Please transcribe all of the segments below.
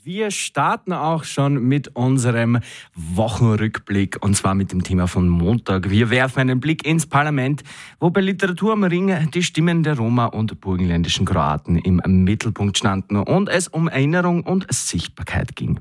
Wir starten auch schon mit unserem Wochenrückblick und zwar mit dem Thema von Montag. Wir werfen einen Blick ins Parlament, wo bei Literatur am Ring die Stimmen der Roma und burgenländischen Kroaten im Mittelpunkt standen und es um Erinnerung und Sichtbarkeit ging.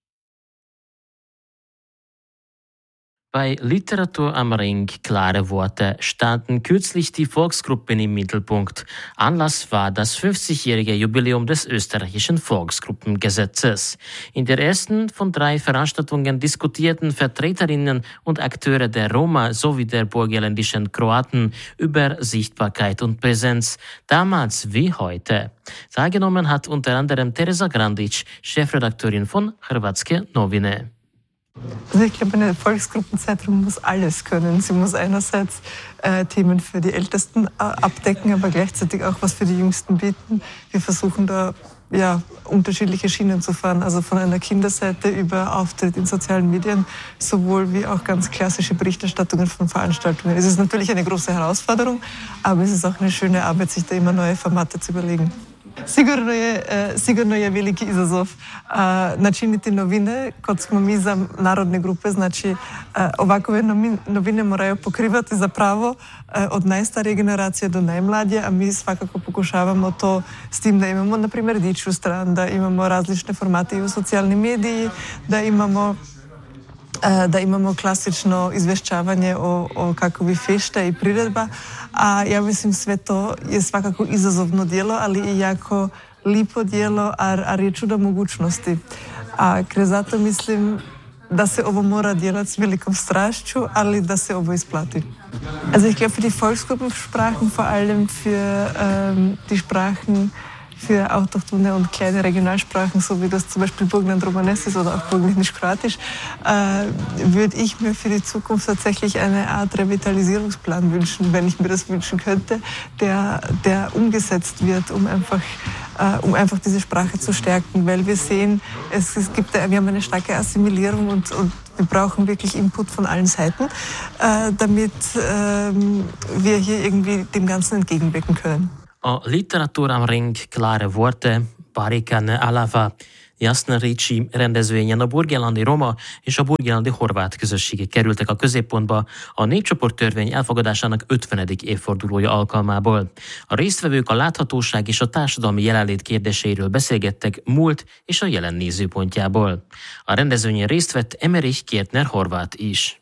Bei Literatur am Ring, klare Worte, standen kürzlich die Volksgruppen im Mittelpunkt. Anlass war das 50-jährige Jubiläum des österreichischen Volksgruppengesetzes. In der ersten von 3 Veranstaltungen diskutierten Vertreterinnen und Akteure der Roma sowie der burgenländischen Kroaten über Sichtbarkeit und Präsenz, damals wie heute. Teilgenommen hat unter anderem Teresa Grandic, Chefredakteurin von Hrvatske novine. Also ich glaube, eine Volksgruppenzeitung muss alles können. Sie muss einerseits Themen für die Ältesten abdecken, aber gleichzeitig auch was für die Jüngsten bieten. Wir versuchen da unterschiedliche Schienen zu fahren, also von einer Kinderseite über Auftritt in sozialen Medien, sowohl wie auch ganz klassische Berichterstattungen von Veranstaltungen. Es ist natürlich eine große Herausforderung, aber es ist auch eine schöne Arbeit, sich da immer neue Formate zu überlegen. Sigurno je veliki izazov načiniti novine, kot smo mi za narodne grupe, znači ovakove novine moraju pokrivati zapravo od najstarije generacije do najmlađe, a mi svakako pokušavamo to s tim da imamo, na primjer, dičju stran, da imamo različne formate i u socijalnim mediji, da imamo klasično izvješćavanje o kakovi fešta i priredba, a ja mislim sve to je svakako izazovno djelo, ali i jako lipo djelo, a je čudo mogućnosti. A zato mislim da se ovo mora djelati s velikom strašću, ali da se ovo isplati. Also ich glaube, für die Volksgruppensprachen, vor allem für die Sprachen für autochthone und kleine Regionalsprachen, so wie das zum Beispiel Burgenland-Romanes ist oder auch Burgenländisch-Kroatisch, würde ich mir für die Zukunft tatsächlich eine Art Revitalisierungsplan wünschen, wenn ich mir das wünschen könnte, der umgesetzt wird, um einfach diese Sprache zu stärken, weil wir sehen, wir haben eine starke Assimilierung und wir brauchen wirklich Input von allen Seiten, damit wir hier irgendwie dem Ganzen entgegenwirken können. A Literatúra am Ring, klare Worte, Barikane Alava, Jasna Ricci rendezvényen a burgenlandi roma és a burgenlandi horvát közösségek kerültek a középpontba a népcsoporttörvény elfogadásának 50. évfordulója alkalmából. A résztvevők a láthatóság és a társadalmi jelenlét kérdéseiről beszélgettek múlt és a jelen nézőpontjából. A rendezvényen részt vett Emerich Kiertner horvát is.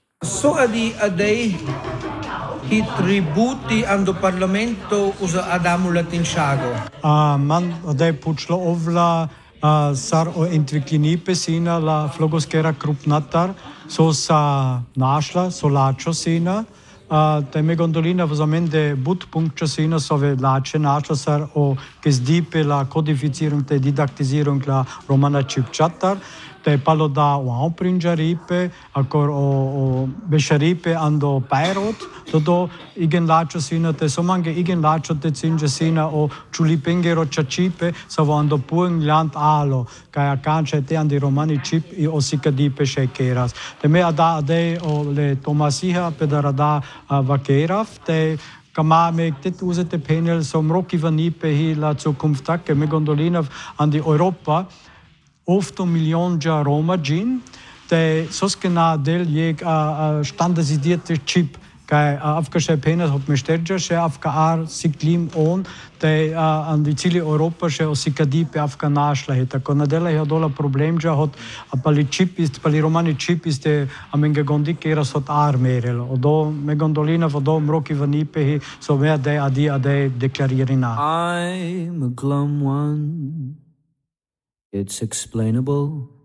I tributi ando Parlamento usa Adamu Latinshago. Man odaj pučlo ovla sar o entviklini pesina la flogoskera krupnatar so sa našla so lačo sina. Te me gondolina vzamende but punkt sina so ve lače našla sar o kezdipe la kodificierung te didaktizierung la romana chipchatar. Te palo da o prinjaripe, akor o bešaripe ando pairot, do igen lačo sina te somange igen lačo te cinge sina o čulipengero čačipe, sa ando pueng land alo, kaj akanče te andi romani čip i osikadipe šekeras. Te me ada ade o le Tomasiha pedarada vakerav, te kama me tet uzete penel som roki vanipe hi la zukunftake me gondolinav andi Europa, 8 miljoner Roma gin, te soskena del jeg standardisierte chip, kaj afkaše penas hot mešterđa še afka ar siklim on, te andi cili Europa še osikadipe afka našla he, tako nadela je dola problemđa hot pali chip ist, pali romani chip iste amenge gondik eras hot ar merelo, odo me gondolina vodo mroki vanipe he, so me ade deklaririna. I'm a glum one. It's explainable.